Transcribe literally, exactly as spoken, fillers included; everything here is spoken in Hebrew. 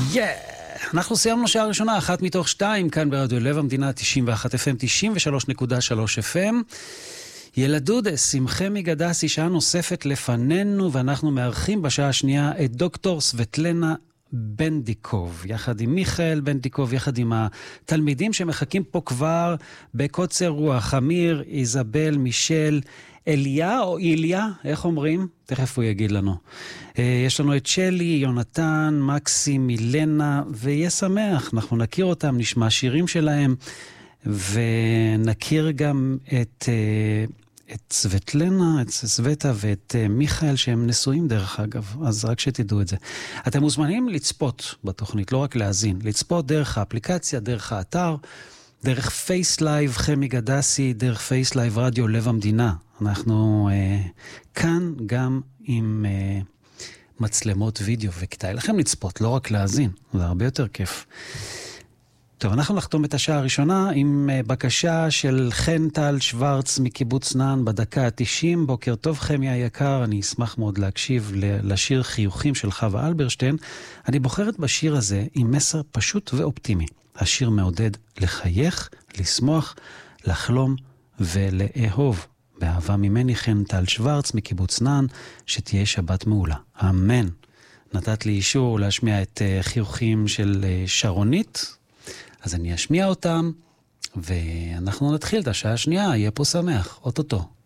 אנחנו סיימנו שעה ראשונה, אחת מתוך שתיים, כאן ברדיו לב המדינה, תשעים ואחת אף אם, תשעים ושלוש נקודה שלוש אף אם. ילדודס, שמחה מגדסי, שעה נוספת לפנינו, ואנחנו מארחים בשעה השנייה את דוקטור סבטלנה בנדיקוב, יחד עם מיכאל בנדיקוב, יחד עם התלמידים שמחכים פה כבר בקוצר רוח, אמיר, איזבל, מישל, אליה או איליה, איך אומרים? תכף הוא יגיד לנו. יש לנו את שלי, יונתן, מקסי, מילנה, ויהיה שמח, אנחנו נכיר אותם, נשמע שירים שלהם, ונכיר גם את, את סבטלנה, את סבטה ואת מיכאל, שהם נשואים דרך אגב, אז רק שתדעו את זה. אתם מוזמנים לצפות בתוכנית, לא רק להאזין, לצפות דרך האפליקציה, דרך האתר, דרך פייסלייב חמי גדסי, דרך פייסלייב רדיו לב המדינה. אנחנו אה, כאן גם עם אה, מצלמות וידאו, וכדאי לכם לצפות, לא רק להאזין, זה הרבה יותר כיף. טוב, אנחנו נחתום את השעה הראשונה עם אה, בקשה של חן טל שוורץ מקיבוץ נען בדקה ה-תשעים. בוקר טוב חמי היקר, אני אשמח מאוד להקשיב לשיר חיוכים של חווה אלברשטיין. אני בוחרת בשיר הזה עם מסר פשוט ואופטימי. השיר מעודד לחייך, לשמוח, לחלום ולאהוב. באהבה ממני חן טל שוורץ מקיבוץ נען, שתהיה שבת מעולה. אמן. נתת לי אישור להשמיע את uh, חיוכים של uh, שרונית, אז אני אשמיע אותם, ואנחנו נתחיל את השעה השנייה, יהיה פה שמח, אוטוטו.